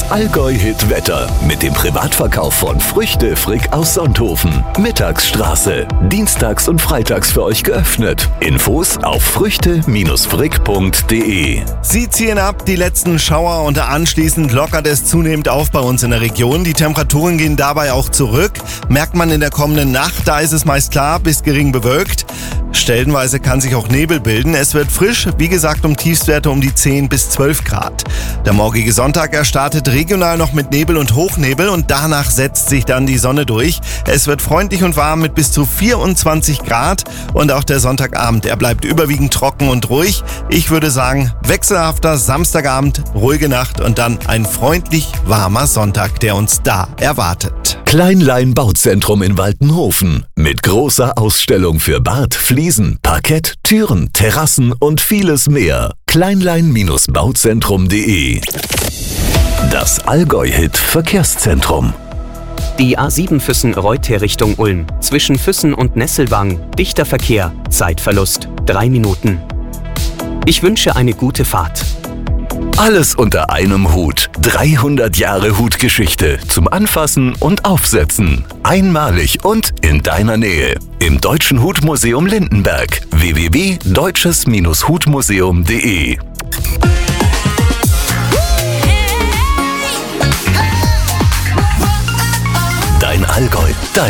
Allgäu-Hit-Wetter mit dem Privatverkauf von Früchte Frick aus Sonthofen. Mittagsstraße. Dienstags und freitags für euch geöffnet. Infos auf früchte-frick.de. Sie ziehen ab, die letzten Schauer, und anschließend lockert es zunehmend auf bei uns in der Region. Die Temperaturen gehen dabei auch zurück. Merkt man in der kommenden Nacht, da ist es meist klar bis gering bewölkt. Stellenweise kann sich auch Nebel bilden. Es wird frisch, wie gesagt, Tiefstwerte um die 10 bis 12 Grad. Der morgige Sonntag, er startet regional noch mit Nebel und Hochnebel und danach setzt sich dann die Sonne durch. Es wird freundlich und warm mit bis zu 24 Grad und auch der Sonntagabend, er bleibt überwiegend trocken und ruhig. Ich würde sagen, wechselhafter Samstagabend, ruhige Nacht und dann ein freundlich warmer Sonntag, der uns da erwartet. Kleinlein Bauzentrum in Waltenhofen mit großer Ausstellung für Bad, Fliesen, Parkett, Türen, Terrassen und vieles mehr. Kleinlein-bauzentrum.de. Das Allgäu-Hit Verkehrszentrum. Die A7 Füssen-Reuth Richtung Ulm. Zwischen Füssen und Nesselwang. Dichter Verkehr. Zeitverlust 3 Minuten. Ich wünsche eine gute Fahrt. Alles unter einem Hut. 300 Jahre Hutgeschichte zum Anfassen und Aufsetzen. Einmalig und in deiner Nähe. Im Deutschen Hutmuseum Lindenberg. www.deutsches-hutmuseum.de. Dein Allgäu, dein